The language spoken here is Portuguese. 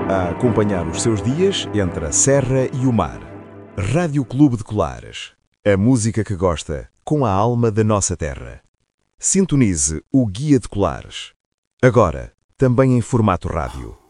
a acompanhar os seus dias entre a serra e o mar. Rádio Clube de Colares. A música que gosta, com a alma da nossa terra. Sintonize o Guia de Colares. Agora, também em formato rádio.